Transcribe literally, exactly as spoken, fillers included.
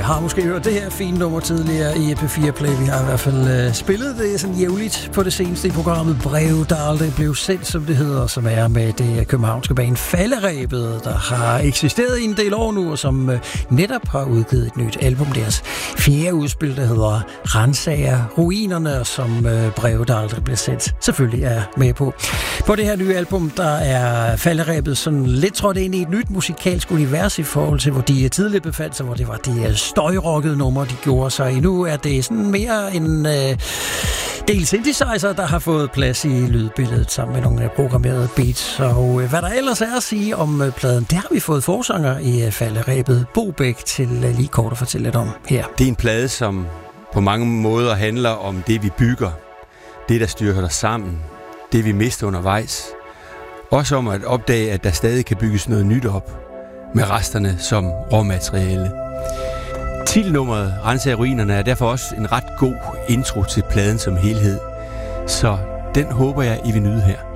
har måske hørt det her fine nummer tidligere i P fire Play. Vi har i hvert fald øh, spillet det sådan jævligt på det seneste i programmet Brev, der aldrig blev sendt, som det hedder, som er med det københavnske band Falderebet, der har eksisteret i en del år nu, og som øh, netop har udgivet et nyt album. Deres fjerde udspil, der hedder Ransager Ruinerne, som øh, Brev, der aldrig blev sendt, selvfølgelig er med på. På det her nye album, der er Falderebet sådan lidt trådt ind i et nyt musikalsk univers i forhold til, hvor de tidligere befandt sig, hvor det var de støjrockede numre, de gjorde sig. Nu er det sådan mere en øh, del synthesizer, der har fået plads i lydbilledet sammen med nogle programmerede beats. Og øh, hvad der ellers er at sige om øh, pladen, det har vi fået forsanger i øh, Falderebet, Bo Bæk, til øh, lige kort at fortælle lidt om her. Det er en plade, som på mange måder handler om det, vi bygger, det, der styrker os sammen, det, vi mister undervejs. Også om at opdage, at der stadig kan bygges noget nyt op, med resterne som råmateriale. Titelnummeret Ransager Ruinerne er derfor også en ret god intro til pladen som helhed. Så den håber jeg, I vil nyde her.